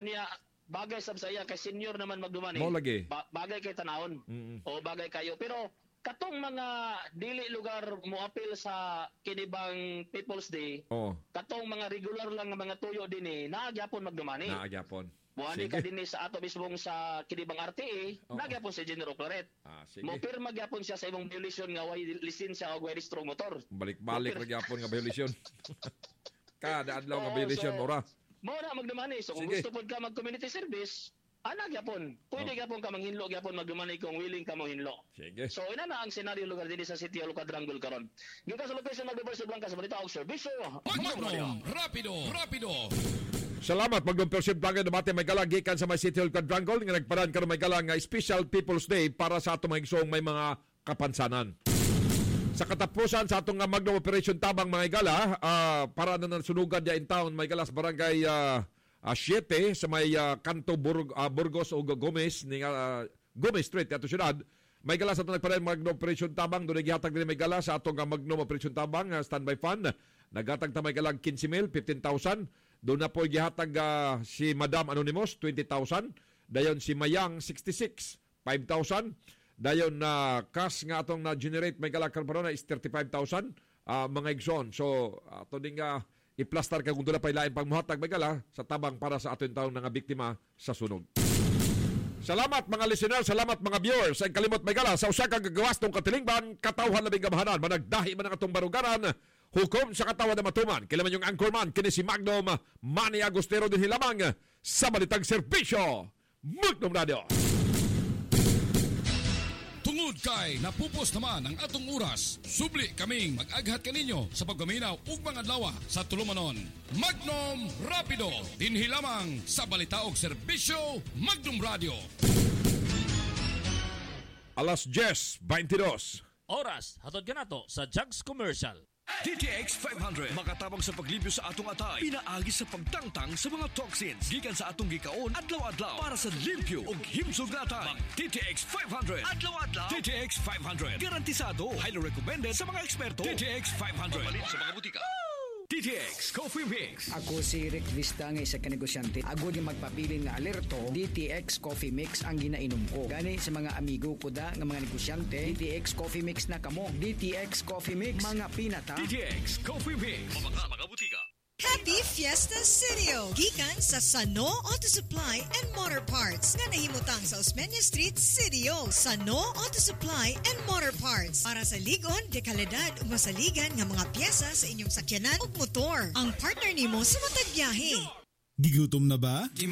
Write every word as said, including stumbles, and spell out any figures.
niya bagay sab sa iya kay senior naman magdumani. Mo lagi. Ba- bagay kay tanawon. Mm-mm. O bagay kayo pero katong mga dili lugar mo apil sa kinibang People's Day. Oo. Katong mga regular lang nga mga tuyo dinhi naagyapon magdumani. Naagyapon. Buhani ka dinhi sa ato mismong sa kinibang R T A, Oo. nagyapon si General Claret. Ah, sige. Mo pirma gyapon siya sa imong violation nga way lisensya o way strong motor. Balik-balik ra gyapon nga violation. Kada adlaw nga Oo, violation so, mora. Mo na magdumani. So kung Sige. gusto pod ka mag community service, ana gyapon. Pwede Oh. gyapon ka manghinlo gyapon magdumani kung willing ka mo hinlo. Sige. So ina na ang senaryo lugar dinhi sa City of Quadrangle karon. Gikan sa location Magdumper sa Blanca sa balita og serbisyo. Magnum, rapido, rapido. Salamat Magnum Pership Blanca debate may galang gikan sa may City Hall Quadrangle nga nagparan karon may galang nga Special People's Day para sa atong mga igsoong may mga kapansanan. Sa katapusan sa atong nga Magnum Operation Tabang mga igala, uh, para na nasunugan dia in town may galas barangay uh, uh, siete sa may uh, Kanto Bur- uh, Burgos o Gomez ni uh, Gomez Street ato syudad. May galas atong nagparan Magnum Operation Tabang doon gihatag din may galas sa atong nga Magnum Operation Tabang uh, standby fund. Naghatag ta may galang fifteen mil, fifteen thousand. Doon na po gihatag uh, si Madam Anonymous, twenty thousand. Dayon si Mayang, sixty-six, five thousand. Dayon na uh, cash nga atong na-generate may galang karon na is thirty-five thousand uh, mga igsoon. So, ato din nga uh, i-plaster ka kung doon na pailain pangmuhatag may gala sa tabang para sa aton taong nga biktima sa sunog. Salamat mga listeners, salamat mga viewers. Ay kalimot may gala sa usa ka gagawas tong katilingban, katawhan labing gamahanan, managdahi man ang atong barugaran. Hukom sa katawa na matuman. Kailan man yung anchorman, kini si Magnum Manny Agustero din hilamang sa balitang serbisyo. Magnum Radio. Tungod kay napupos naman ang atong oras, subli kaming mag-aghat kaninyo sa paggaminaw ug mga adlaw sa tulumanon. Magnum Rapido, dinhi lamang sa balita og serbisyo Magnum Radio. Alas diyes, twenty-dos. Oras, hatod ka na to sa Jugs Commercial. D T X five hundred makatabang sa paglibyo sa atong atay, pinaagi sa pagtangtang sa mga toxins gikan sa atong gikaon adlaw-adlaw para sa limpyo ug himsog na atay. D T X five hundred adlaw-adlaw. D T X five hundred garantisado, highly recommended sa mga eksperto. D T X five hundred mabalin sa mga butika. D T X Coffee Mix. Ako si Rick Vista nga isa ka negosyante. Ako di magpabilin nga alerto, D T X Coffee Mix ang ginainom ko. Gani sa mga amigo ko da nga mga negosyante, D T X Coffee Mix na kamo. D T X Coffee Mix, mga pinata. D T X Coffee Mix. Mga mga butika. Happy Fiesta Studio! Gikan sa Sano Auto Supply and Motor Parts nga nahimutang sa Osmeña Street, Sidio. Sano Auto Supply and Motor Parts para sa ligon, dekalidad ug masaligan nga mga piyesa sa inyong sakyanan ug motor. Ang partner nimo sa matag biyahe. Gigutom na ba?